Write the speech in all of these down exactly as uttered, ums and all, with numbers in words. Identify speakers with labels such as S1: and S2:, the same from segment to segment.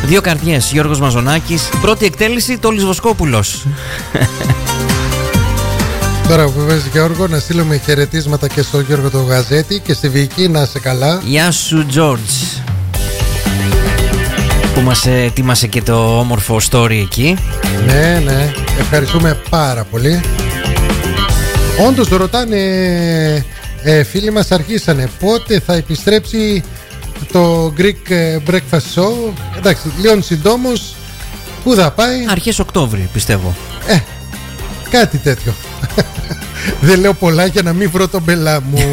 S1: Δύο καρδιές, Γιώργος Μαζονάκης. Πρώτη εκτέλεση, Τόλης Βοσκόπουλος.
S2: Τώρα που βάζει Γιώργο, να στείλουμε χαιρετίσματα και στον Γιώργο το Γαζέτη και στη Βική, να είσαι καλά.
S1: Γεια σου George, που μας ετοίμασε και το όμορφο story εκεί.
S2: Ναι, ναι, ευχαριστούμε πάρα πολύ. Όντως ρωτάνε, ε, φίλοι μας αρχίσανε, πότε θα επιστρέψει το Greek Breakfast Show. Εντάξει, λίγο συντόμως. Πού θα πάει?
S1: Αρχές Οκτώβρη πιστεύω.
S2: Ε, κάτι τέτοιο. Δεν λέω πολλά για να μην βρω τον μπελά μου.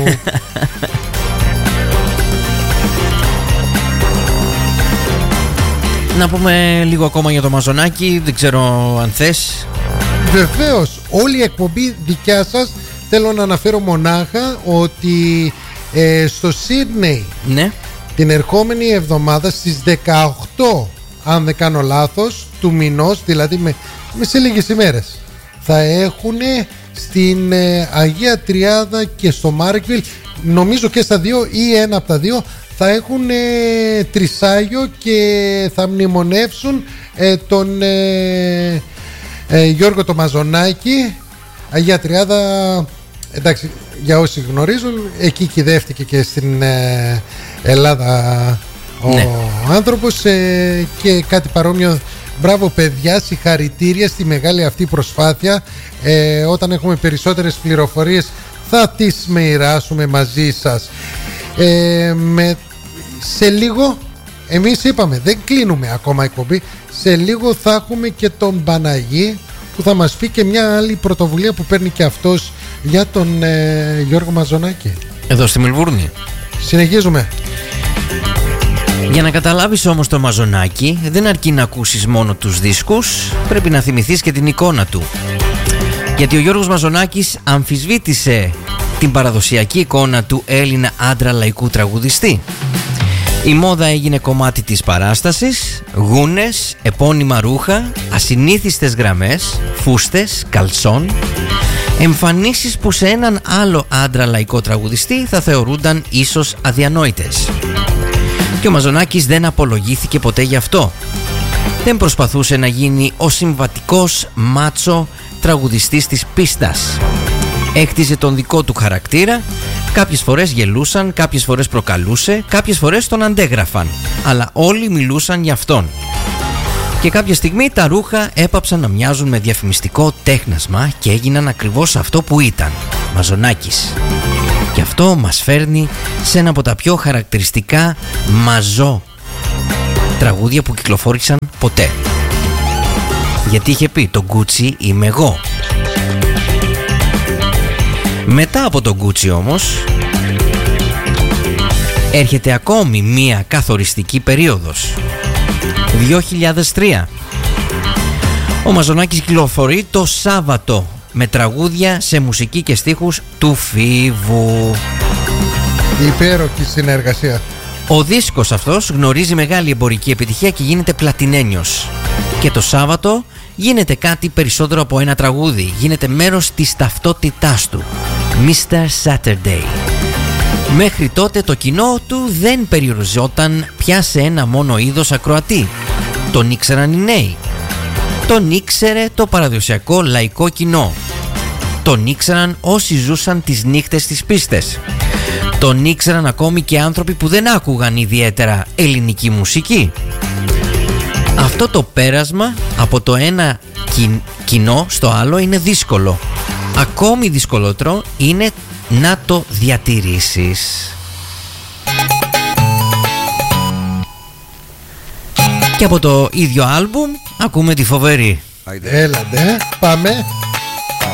S1: Να πούμε λίγο ακόμα για το Μαζονάκι. Δεν ξέρω αν θες.
S2: Βεβαίως, όλη η εκπομπή δικιά σας. Θέλω να αναφέρω μονάχα ότι ε, στο Σίδνεϊ,
S1: ναι,
S2: την ερχόμενη εβδομάδα στις δεκαοκτώ, αν δεν κάνω λάθος, του μηνός, δηλαδή με, με σε λίγες ημέρες, θα έχουν στην ε, Αγία Τριάδα και στο Μάρκβιλ, νομίζω και στα δύο ή ένα από τα δύο, θα έχουν ε, τρισάγιο και θα μνημονεύσουν ε, τον ε, ε, Γιώργο το Μαζονάκη. Αγία Τριάδα, εντάξει, για όσοι γνωρίζουν, εκεί κυδεύτηκε και στην ε, Ελλάδα ο ναι. άνθρωπος, ε, και κάτι παρόμοιο. Μπράβο παιδιά, συγχαρητήρια στη μεγάλη αυτή προσπάθεια. ε, Όταν έχουμε περισσότερες πληροφορίες θα τις μοιράσουμε μαζί σας. ε, με, Σε λίγο, εμείς είπαμε, δεν κλείνουμε ακόμα εκπομπή. Σε λίγο θα έχουμε και τον Παναγί, που θα μας πει και μια άλλη πρωτοβουλία που παίρνει και αυτός για τον ε, Γιώργο Μαζονάκη.
S1: Εδώ στη Μελβούρνη.
S2: Συνεχίζουμε.
S1: Για να καταλάβεις όμως το Μαζονάκη, δεν αρκεί να ακούσεις μόνο τους δίσκους, πρέπει να θυμηθείς και την εικόνα του. Γιατί ο Γιώργος Μαζονάκης αμφισβήτησε την παραδοσιακή εικόνα του Έλληνα άντρα λαϊκού τραγουδιστή. Η μόδα έγινε κομμάτι της παράστασης, γούνες, επώνυμα ρούχα, ασυνήθιστες γραμμές, φούστες, καλσόν, εμφανίσεις που σε έναν άλλο άντρα λαϊκό τραγουδιστή θα θεωρούνταν ίσως αδιανόητες. Και ο Μαζονάκης δεν απολογήθηκε ποτέ γι' αυτό. Δεν προσπαθούσε να γίνει ο συμβατικός μάτσο τραγουδιστής της πίστας. Έκτιζε τον δικό του χαρακτήρα. Κάποιες φορές γελούσαν, κάποιες φορές προκαλούσε, κάποιες φορές τον αντέγραφαν, αλλά όλοι μιλούσαν για αυτόν. Και κάποια στιγμή τα ρούχα έπαψαν να μοιάζουν με διαφημιστικό τέχνασμα και έγιναν ακριβώς αυτό που ήταν, Μαζονάκης. Και αυτό μας φέρνει σε ένα από τα πιο χαρακτηριστικά μαζό τραγούδια που κυκλοφόρησαν ποτέ. Γιατί είχε πει, το Gucci είμαι εγώ. Μετά από τον Gucci όμως έρχεται ακόμη μία καθοριστική περίοδος, δύο χιλιάδες τρία. Ο Μαζονάκης κυκλοφορεί το Σάββατο με τραγούδια σε μουσική και στίχους του Φίβου.
S2: Υπέροχη συνεργασία.
S1: Ο δίσκος αυτός γνωρίζει μεγάλη εμπορική επιτυχία και γίνεται πλατινένιος. Και το Σάββατο γίνεται κάτι περισσότερο από ένα τραγούδι. Γίνεται μέρος της ταυτότητάς του, μίστερ Saturday. Μέχρι τότε το κοινό του δεν περιοριζόταν πια σε ένα μόνο είδος ακροατή. Τον ήξεραν οι νέοι. Τον ήξερε το παραδοσιακό λαϊκό κοινό. Τον ήξεραν όσοι ζούσαν τις νύχτες στις πίστες. Τον ήξεραν ακόμη και άνθρωποι που δεν άκουγαν ιδιαίτερα ελληνική μουσική. Αυτό το πέρασμα από το ένα κοινό στο άλλο είναι δύσκολο. Ακόμη δυσκολότερο είναι να το διατηρήσεις. Και από το ίδιο άλμπουμ ακούμε τη Φοβερή.
S2: Έλατε, πάμε.